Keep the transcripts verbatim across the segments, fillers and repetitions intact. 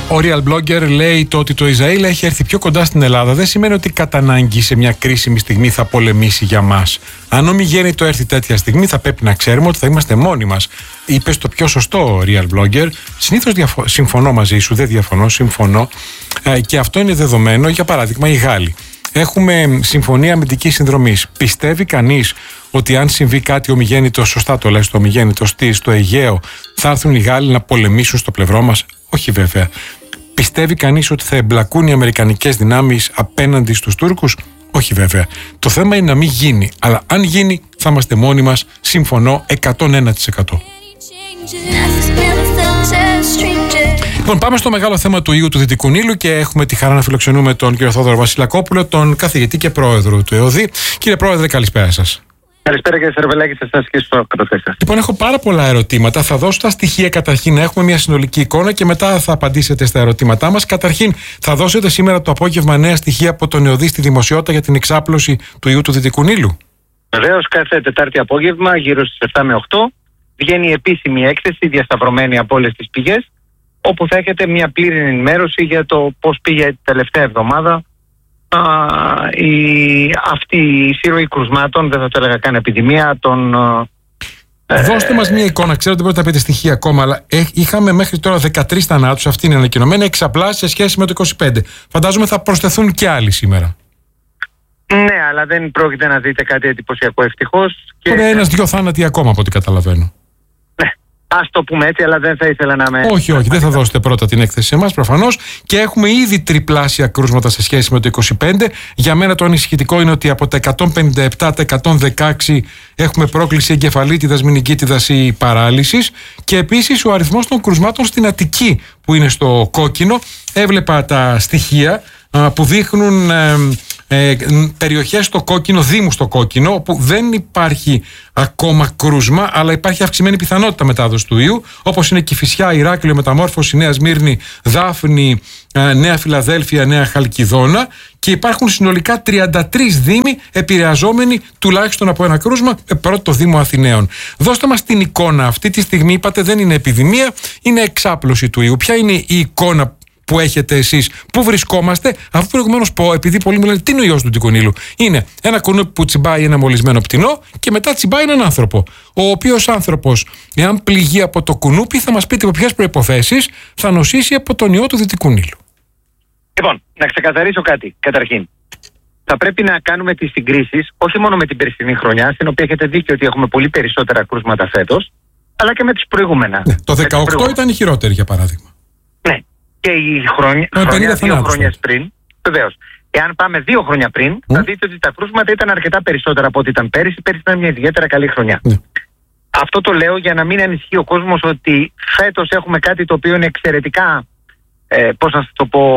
Ο Real Blogger λέει το ότι το Ισραήλ έχει έρθει πιο κοντά στην Ελλάδα δεν σημαίνει ότι κατά ανάγκη σε μια κρίσιμη στιγμή θα πολεμήσει για μας. Αν ομιγέννητο έρθει τέτοια στιγμή θα πρέπει να ξέρουμε ότι θα είμαστε μόνοι μας. Είπες το πιο σωστό, Real Blogger. Συνήθως διαφο- συμφωνώ μαζί σου, δεν διαφωνώ, συμφωνώ. Ε, και αυτό είναι δεδομένο. Για παράδειγμα, οι Γάλλοι. Έχουμε συμφωνία αμυντικής συνδρομής. Πιστεύει κανείς ότι αν συμβεί κάτι ομιγέννητο, σωστά το λες, το ομιγέννητο στη, στο Αιγαίο, θα έρθουν οι Γάλλοι να πολεμήσουν στο πλευρό μας? Όχι βέβαια. Πιστεύει κανείς ότι θα εμπλακούν οι αμερικανικές δυνάμεις απέναντι στους Τούρκους? Όχι βέβαια. Το θέμα είναι να μην γίνει. Αλλά αν γίνει, θα είμαστε μόνοι μας. Συμφωνώ εκατόν ένα τοις εκατό. Λοιπόν, πάμε στο μεγάλο θέμα του ιού του Δυτικού Νείλου και έχουμε τη χαρά να φιλοξενούμε τον κύριο Θόδωρο Βασιλακόπουλο, τον καθηγητή και πρόεδρο του ΕΟΔΗ. Κύριε Πρόεδρε, καλησπέρα σας. Καλησπέρα κύριε Σερβελάκη, σε εσάς και στο καταθέσεις σας. Λοιπόν, έχω πάρα πολλά ερωτήματα. Θα δώσω τα στοιχεία καταρχήν να έχουμε μια συνολική εικόνα και μετά θα απαντήσετε στα ερωτήματά μας. Καταρχήν, θα δώσετε σήμερα το απόγευμα νέα στοιχεία από τον ΕΟΔΗ στη δημοσιότητα για την εξάπλωση του ιού του Δυτικού Νείλου? Βεβαίως, κάθε Τετάρτη απόγευμα, γύρω στις επτά με οκτώ, βγαίνει η επίσημη έκθεση διασταυρωμένη από όλες τις πηγές, όπου θα έχετε μια πλήρη ενημέρωση για το πώς πήγε την τελευταία εβδομάδα α, η, αυτή η σύρροη κρουσμάτων, δεν θα το έλεγα καν επιδημία, των... Δώστε μας μια εικόνα. Ξέρω ότι μπορείτε να πείτε στοιχεία ακόμα, αλλά είχαμε μέχρι τώρα δεκατρείς θανάτους, αυτή είναι ανακοινωμένη, εξαπλά σε σχέση με το είκοσι πέντε. Φαντάζομαι θα προσθεθούν και άλλοι σήμερα. Ναι, αλλά δεν πρόκειται να δείτε κάτι εντυπωσιακό, ευτυχώς. Και... Είναι ένας-δυο θάνατοι ακόμα από ό,τι καταλαβαίνω. Ας το πούμε έτσι, αλλά δεν θα ήθελα να με... Όχι, όχι, δεν θα δώσετε πρώτα την έκθεση σε εμάς προφανώς. Και έχουμε ήδη τριπλάσια κρούσματα σε σχέση με το είκοσι πέντε. Για μένα το ανησυχητικό είναι ότι από τα εκατόν πενήντα επτά, τα εκατόν δεκαέξι έχουμε πρόκληση εγκεφαλίτιδας, μηνικίτιδας ή παράλυσης. Και επίσης ο αριθμός των κρουσμάτων στην Αττική που είναι στο κόκκινο. Έβλεπα τα στοιχεία α, που δείχνουν... Ε, Ε, περιοχές στο κόκκινο, δήμους στο κόκκινο, όπου δεν υπάρχει ακόμα κρούσμα, αλλά υπάρχει αυξημένη πιθανότητα μετάδοση του ιού, όπως είναι Κηφισιά, Ηράκλειο, Μεταμόρφωση, Νέα Σμύρνη, Δάφνη, ε, Νέα Φιλαδέλφια, Νέα Χαλκιδόνα, και υπάρχουν συνολικά τριάντα τρεις δήμοι επηρεαζόμενοι τουλάχιστον από ένα κρούσμα, ε, πρώτο το Δήμο Αθηναίων. Δώστε μας την εικόνα. Αυτή τη στιγμή είπατε δεν είναι επιδημία, είναι εξάπλωση του ιού. Ποια είναι η εικόνα που έχετε εσείς, πού βρισκόμαστε? Αφού προηγουμένως πω, επειδή πολλοί μου λένε τι είναι ο ιός του Δυτικού Νείλου. Είναι ένα κουνούπι που τσιμπάει ένα μολυσμένο πτηνό και μετά τσιμπάει έναν άνθρωπο. Ο οποίος άνθρωπος, εάν πληγεί από το κουνούπι, θα μας πείτε από ποιες προϋποθέσεις θα νοσήσει από τον ιό του Δυτικού Νείλου. Λοιπόν, να ξεκαθαρίσω κάτι. Καταρχήν, θα πρέπει να κάνουμε τις συγκρίσεις όχι μόνο με την περσινή χρονιά, στην οποία έχετε δίκιο ότι έχουμε πολύ περισσότερα κρούσματα φέτος, αλλά και με τις προηγούμενα. Ναι, το δεκαοκτώ ήταν η χειρότερη, για παράδειγμα. Ναι. Και η χρόνια, χρονιά, δύο χρόνια πριν, βεβαίως. Εάν πάμε δύο χρόνια πριν, mm. θα δείτε ότι τα κρούσματα ήταν αρκετά περισσότερα από ό,τι ήταν πέρυσι. Πέρυσι ήταν μια ιδιαίτερα καλή χρονιά. Mm. Αυτό το λέω για να μην ανησυχεί ο κόσμος ότι φέτος έχουμε κάτι το οποίο είναι εξαιρετικά, ε, πώς να το πω,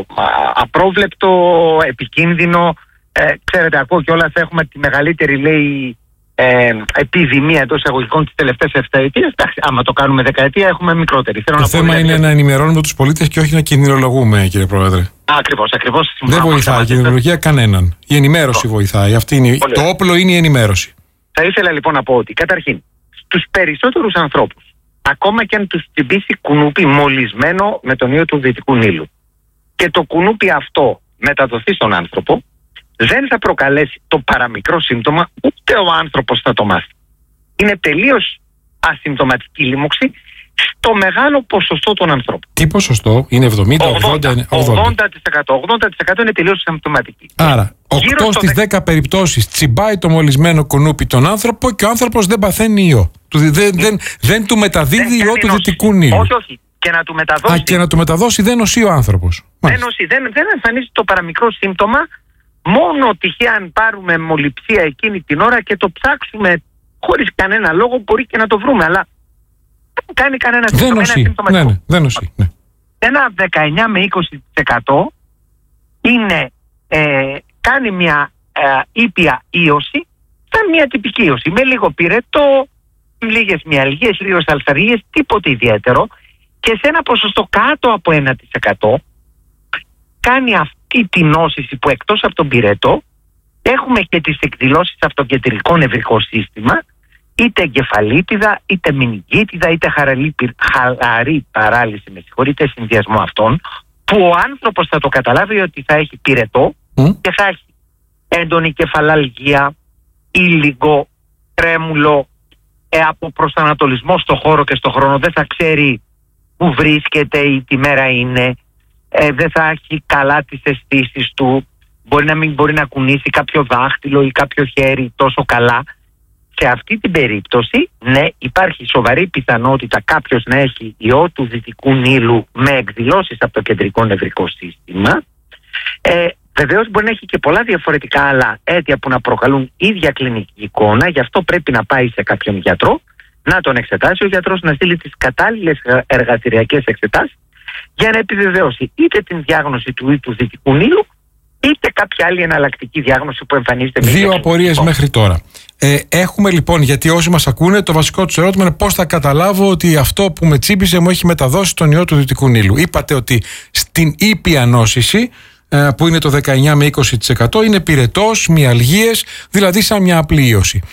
απρόβλεπτο, επικίνδυνο. Ε, ξέρετε, ακούω κιόλας έχουμε τη μεγαλύτερη, λέει, Ε, επιδημία εντός εισαγωγικών τις τελευταίες επταετίες. Εντάξει, άμα το κάνουμε δεκαετία, έχουμε μικρότερη. Το θέμα είναι να ενημερώνουμε τους πολίτες και όχι να κινδυνολογούμε, κύριε Πρόεδρε. Ακριβώς, ακριβώς. Δεν βοηθάει η κινδυνολογία κανέναν. Η ενημέρωση oh. βοηθάει. Αυτή είναι, το όπλο είναι η ενημέρωση. Θα ήθελα λοιπόν να πω ότι καταρχήν στους περισσότερους ανθρώπους, ακόμα και αν τους τσιμπήσει κουνούπι μολυσμένο με τον ιό του Δυτικού Νείλου και το κουνούπι αυτό μεταδοθεί στον άνθρωπο, δεν θα προκαλέσει το παραμικρό σύμπτωμα, ούτε ο άνθρωπος θα το μάθει. Είναι τελείως ασυμπτωματική λίμωξη στο μεγάλο ποσοστό των ανθρώπων. Τι ποσοστό? Είναι εβδομήντα, ογδόντα, ογδόντα τοις εκατό. ογδόντα τοις εκατό είναι τελείως ασυμπτωματική. Άρα, οκτώ στις δέκα περιπτώσεις τσιμπάει το μολυσμένο κουνούπι τον άνθρωπο και ο άνθρωπος δεν παθαίνει ιό. Δεν, δεν, δεν, δεν του μεταδίδει ιό του Δυτικού Νείλου. Όχι, όχι. Και να του μεταδώσει. Α, και να του μεταδώσει δεν νοσεί ο άνθρωπος. Δεν νοσεί. Δεν, δεν εμφανίζει το παραμικρό σύμπτωμα. Μόνο τυχαία αν πάρουμε μολυψία εκείνη την ώρα και το ψάξουμε χωρίς κανένα λόγο, μπορεί και να το βρούμε. Αλλά δεν κάνει κανένα σύμπτωμα. Δεν νοσεί. Ναι, ναι, δεν νοσεί. Ναι. Ένα δεκαεννιά με είκοσι τοις εκατό είναι, ε, κάνει μια ε, ήπια ίωση, σαν μια τυπική ίωση. Με λίγο πυρετό, λίγες μυαλγίες, λίγες αλθαργίες, τίποτε ιδιαίτερο. Και σε ένα ποσοστό κάτω από ένα τοις εκατό κάνει αυτή τη νόσηση που εκτός από τον πυρετό έχουμε και τις εκδηλώσεις στο κεντρικό νευρικό σύστημα είτε εγκεφαλίτιδα, είτε μηνυγκίτιδα, είτε χαλαρή, χαλαρή παράλυση, με συγχωρείτε, συνδυασμό αυτών, που ο άνθρωπος θα το καταλάβει ότι θα έχει πυρετό mm. και θα έχει έντονη κεφαλαλγία, ήλιγκο, τρέμουλο, ε, από προσανατολισμό στο χώρο και στο χρόνο, δεν θα ξέρει που βρίσκεται ή τι μέρα είναι, ε, δεν θα έχει καλά τις αισθήσεις του, μπορεί να μην μπορεί να κουνήσει κάποιο δάχτυλο ή κάποιο χέρι τόσο καλά. Σε αυτή την περίπτωση, ναι, υπάρχει σοβαρή πιθανότητα κάποιος να έχει ιό του δυτικού Νείλου με εκδηλώσεις από το κεντρικό νευρικό σύστημα. Ε, βεβαίως μπορεί να έχει και πολλά διαφορετικά άλλα αίτια που να προκαλούν ίδια κλινική εικόνα, γι' αυτό πρέπει να πάει σε κάποιον γιατρό, να τον εξετάσει ο γιατρός, να στείλει τις κατάλληλες εργαστηριακές εξετάσεις για να επιβεβαιώσει είτε την διάγνωση του ή του δυτικού Νείλου, είτε κάποια άλλη εναλλακτική διάγνωση που εμφανίζεται. Δύο απορίες μέχρι τώρα. Ε, έχουμε λοιπόν, γιατί όσοι μας ακούνε, το βασικό τους ερώτημα είναι πώς θα καταλάβω ότι αυτό που με τσίμπησε μου έχει μεταδώσει τον ιό του δυτικού Νείλου. Είπατε ότι στην ήπια νόσηση, ε, που είναι το δεκαεννιά με είκοσι τοις εκατό, είναι πυρετός, μυαλγίες, δηλαδή σαν μια απλή ίωση.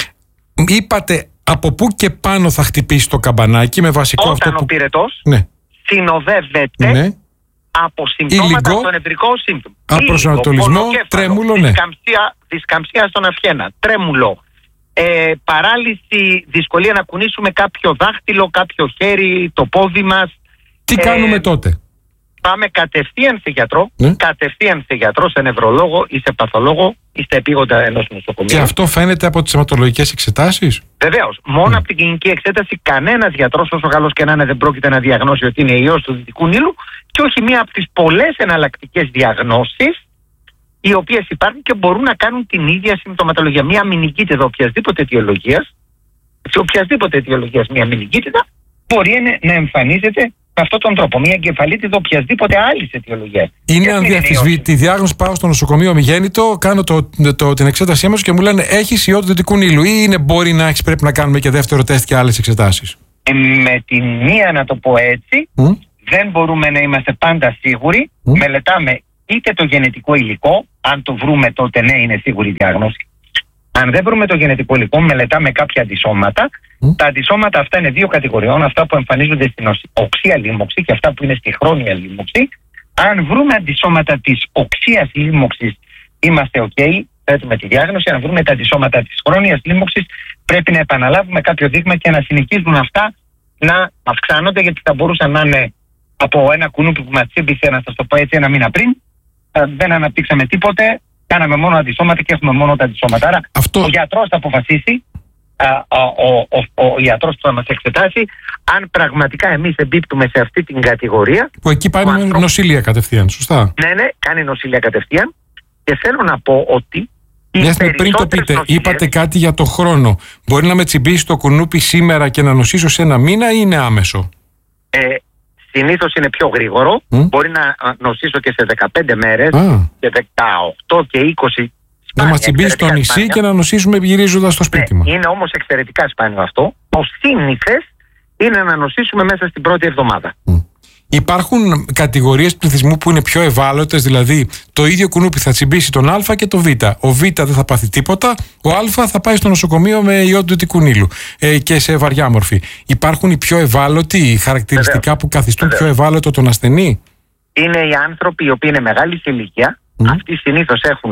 Είπατε από πού και πάνω θα χτυπήσει το καμπανάκι με βασικό Όταν αυτό. Όταν ο πυρετός ναι. συνοδεύεται ναι. από συμπτώματα στο νευρικό σύμπτωμα. Απροσανατολισμό, τρέμουλο, ναι. Δισκαμψία, δισκαμψία στον αυχένα, τρέμουλο, ε, παράλυση, δυσκολία να κουνήσουμε κάποιο δάχτυλο, κάποιο χέρι, το πόδι μας. Τι ε, κάνουμε τότε? Πάμε κατευθείαν σε γιατρό, ναι. κατευθείαν σε γιατρό, σε νευρολόγο ή σε παθολόγο ή στα επίγοντα ενός νοσοκομείου. Και αυτό φαίνεται από τις αιματολογικές εξετάσεις? Βεβαίως. Μόνο mm. από την κλινική εξέταση κανένας γιατρός, όσο καλός και να είναι, δεν πρόκειται να διαγνώσει ότι είναι ιός του δυτικού Νείλου και όχι μία από τις πολλές εναλλακτικές διαγνώσεις οι οποίες υπάρχουν και μπορούν να κάνουν την ίδια συμπτωματολογία. Μία μηνυγκίτιδα οποιασδήποτε αιτιολογίας, σε οποιασδήποτε αιτιολογίας μία μηνυγκίτιδα μπορεί να εμφανίζεται με αυτόν τον τρόπο. Μία εγκεφαλίτιδα οποιασδήποτε άλλη αιτιολογία. Είναι αν διαφυσβήτη η διάγνωση, πάω στο νοσοκομείο ομιγέννητο, κάνω το, το, το, την εξέτασή μας και μου λένε έχεις ιό του δυτικού Νείλου, ή είναι μπορεί να έχεις, πρέπει να κάνουμε και δεύτερο τεστ και άλλες εξετάσεις? Ε, με τη μία, να το πω έτσι, mm. δεν μπορούμε να είμαστε πάντα σίγουροι. Mm. Μελετάμε είτε το γενετικό υλικό, αν το βρούμε τότε ναι, είναι σίγουρη η διάγνωση. Αν δεν βρούμε το γενετικό υλικό, μελετάμε κάποια αντισώματα. Mm. Τα αντισώματα αυτά είναι δύο κατηγοριών, αυτά που εμφανίζονται στην οξία λίμωξη και αυτά που είναι στη χρόνια λίμωξη. Αν βρούμε αντισώματα της οξείας λίμωξης, είμαστε ok, θέτουμε τη διάγνωση. Αν βρούμε τα αντισώματα της χρόνιας λίμωξης, πρέπει να επαναλάβουμε κάποιο δείγμα και να συνεχίζουν αυτά να αυξάνονται, γιατί θα μπορούσαν να είναι από ένα κουνούπι που μας τσίμπησε, να σας το πω έτσι, ένα μήνα πριν. Δεν αναπτύξαμε τίποτε, κάναμε μόνο αντισώματα και έχουμε μόνο τα αντισώματα. Άρα αυτό... ο γιατρός θα αποφασίσει, α, α, ο, ο, ο, ο ιατρός που θα μας εξετάσει, αν πραγματικά εμείς εμπίπτουμε σε αυτή την κατηγορία. Που εκεί πάει άνθρωπο... νοσηλεία κατευθείαν, σωστά? Ναι, ναι, κάνει νοσηλεία κατευθείαν. Και θέλω να πω ότι. Μια πριν το πείτε, νοσηλίες... είπατε κάτι για το χρόνο. Μπορεί να με τσιμπήσει το κουνούπι σήμερα και να νοσήσω σε ένα μήνα, ή είναι άμεσο? Ε, Συνήθως είναι πιο γρήγορο. Mm. Μπορεί να νοσήσω και σε δεκαπέντε μέρες, ah. και δεκαοκτώ και είκοσι. Να μας τσιμπήσει στο νησί σπάνια. Και να νοσήσουμε γυρίζοντας στο σπίτι ναι, μας. Είναι όμως εξαιρετικά σπάνιο αυτό. Το σύνηθες είναι να νοσήσουμε μέσα στην πρώτη εβδομάδα. Mm. Υπάρχουν κατηγορίες πληθυσμού που είναι πιο ευάλωτες, δηλαδή το ίδιο κουνούπι θα τσιμπήσει τον Α και το Β. Ο Β δεν θα πάθει τίποτα, ο Α θα πάει στο νοσοκομείο με ιό του δυτικού Νείλου ε, και σε βαριά μορφή. Υπάρχουν οι πιο ευάλωτοι, οι χαρακτηριστικά Βεβαίως. Που καθιστούν Βεβαίως. Πιο ευάλωτο τον ασθενή? Είναι οι άνθρωποι οι οποίοι είναι μεγάλη σε ηλικία, mm. αυτοί συνήθως έχουν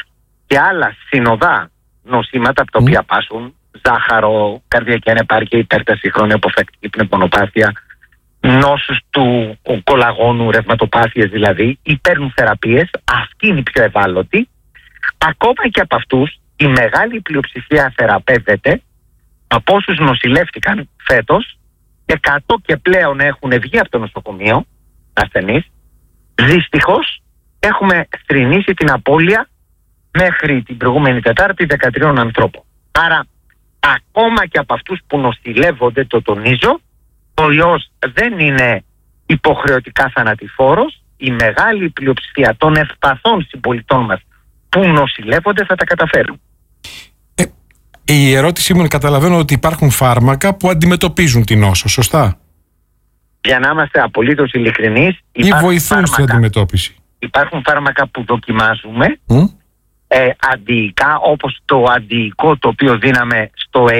και άλλα συνοδά νοσήματα από τα οποία mm. πάσουν, ζάχαρο, καρδιακή ανεπάρκεια, υπέρταση, χρόνια αποφακτική πνευμονοπάθεια, νόσους του κολαγόνου, ρευματοπάθειες δηλαδή, ή παίρνουν θεραπείες. Αυτοί είναι οι πιο ευάλωτοι. Ακόμα και από αυτούς η μεγάλη πλειοψηφία θεραπεύεται. Από όσους νοσηλεύτηκαν φέτος, εκατό και πλέον έχουν βγει από το νοσοκομείο ασθενείς. Δυστυχώς έχουμε θρηνήσει την απώλεια μέχρι την προηγούμενη Τετάρτη δεκατρείς ανθρώπων. Άρα ακόμα και από αυτούς που νοσηλεύονται, το τονίζω, ο ιός δεν είναι υποχρεωτικά θανατηφόρος. Η μεγάλη πλειοψηφία των ευπαθών συμπολιτών μας που νοσηλεύονται θα τα καταφέρουν. Ε, η ερώτησή μου είναι, καταλαβαίνω ότι υπάρχουν φάρμακα που αντιμετωπίζουν την νόσο, σωστά? Για να είμαστε απολύτως ειλικρινείς, ή βοηθούν στην αντιμετώπιση? Υπάρχουν φάρμακα που δοκιμάζουμε, mm? ε, αντιϊκά, όπως το αντιϊκό το οποίο δίναμε στο AIDS,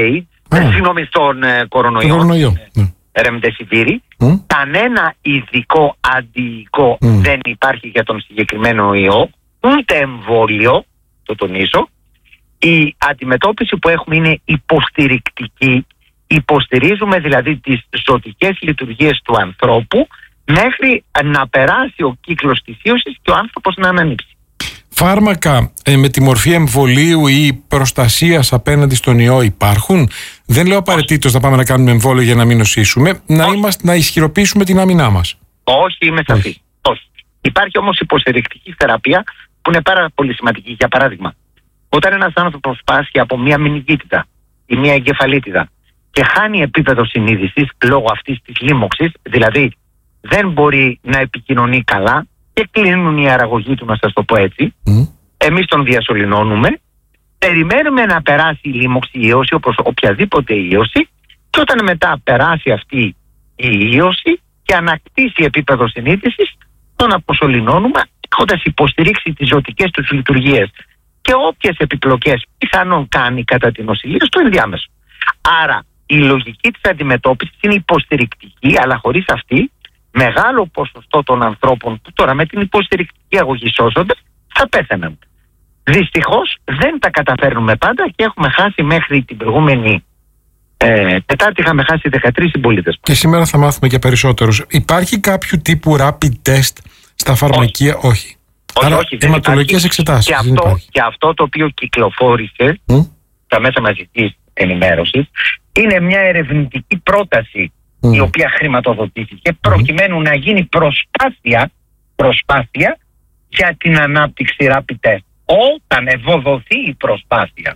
ε, συγγνώμη, στον ε, κορονοϊό, κορονοϊό. Ναι. Ρεμντεσιβίρι. Mm. Κανένα ειδικό αντιϊκό mm. δεν υπάρχει για τον συγκεκριμένο ιό, ούτε εμβόλιο, το τονίζω. Η αντιμετώπιση που έχουμε είναι υποστηρικτική. Υποστηρίζουμε δηλαδή τις ζωτικές λειτουργίες του ανθρώπου μέχρι να περάσει ο κύκλος της ίωσης και ο άνθρωπος να ανανύψει. Φάρμακα ε, με τη μορφή εμβολίου ή προστασίας απέναντι στον ιό υπάρχουν? Δεν λέω απαραίτητος να πάμε να κάνουμε εμβόλιο για να μην νοσήσουμε, να, είμαστε, να ισχυροποιήσουμε την άμυνά μας. Όχι, είμαι σαφής. Όχι. Υπάρχει όμως υποστηρικτική θεραπεία που είναι πάρα πολύ σημαντική. Για παράδειγμα, όταν ένας άνθρωπος πάσχει από μία μηνυγίτιδα ή μία εγκεφαλίτιδα και χάνει επίπεδο συνείδησης λόγω αυτής της λίμωξης, δηλαδή δεν μπορεί να επικοινωνεί καλά και κλείνουν οι αραγωγοί του, να σας το πω έτσι, mm. εμείς τον διασωληνώνουμε, περιμένουμε να περάσει η λίμωξη, η ίωση, όπως οποιαδήποτε ίωση, και όταν μετά περάσει αυτή η ίωση και ανακτήσει επίπεδο συνείδησης, τον αποσωληνώνουμε, έχοντας υποστηρίξει τις ζωτικές τους λειτουργίες και όποιες επιπλοκές πιθανόν κάνει κατά την νοσηλεία στο ενδιάμεσο. Άρα η λογική της αντιμετώπισης είναι υποστηρικτική, αλλά χωρίς αυτή μεγάλο ποσοστό των ανθρώπων που τώρα με την υποστηρικτική αγωγή σώζονται θα πέθαιναν. Δυστυχώς δεν τα καταφέρνουμε πάντα και έχουμε χάσει μέχρι την προηγούμενη ε, Τετάρτη είχαμε χάσει δεκατρείς συμπολίτες. Και σήμερα θα μάθουμε και περισσότερους. Υπάρχει κάποιο τύπου rapid test στα φαρμακεία? Όχι. Όχι. Όχι, όχι, αιματολογικές εξετάσεις. Και αυτό, και αυτό το οποίο κυκλοφόρησε mm? στα μέσα μαζικής ενημέρωσης είναι μια ερευνητική πρόταση mm. η οποία χρηματοδοτήθηκε προκειμένου mm. να γίνει προσπάθεια, προσπάθεια για την ανάπτυξη rapid test. Όταν ευοδοθεί η προσπάθεια,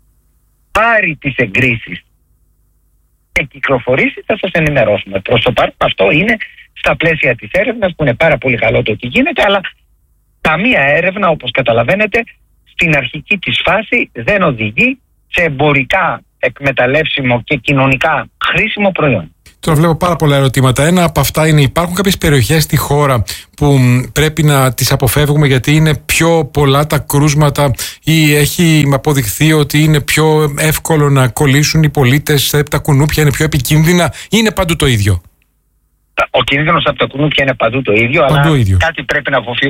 πάρει τις εγκρίσεις και κυκλοφορήσει, θα σας ενημερώσουμε. Προς το παρόν αυτό είναι στα πλαίσια της έρευνας, που είναι πάρα πολύ καλό το ότι γίνεται, αλλά καμία έρευνα, όπως καταλαβαίνετε, στην αρχική της φάση δεν οδηγεί σε εμπορικά εκμεταλλεύσιμο και κοινωνικά χρήσιμο προϊόν. Τώρα βλέπω πάρα πολλά ερωτήματα. Ένα από αυτά είναι: υπάρχουν κάποιες περιοχές στη χώρα που πρέπει να τις αποφεύγουμε γιατί είναι πιο πολλά τα κρούσματα ή έχει αποδειχθεί ότι είναι πιο εύκολο να κολλήσουν οι πολίτες, τα κουνούπια είναι πιο επικίνδυνα, ή είναι παντού το ίδιο? Ο κίνδυνος από τα κουνούπια είναι παντού το ίδιο, παντού αλλά ίδιο. Κάτι πρέπει να αποφύγουμε.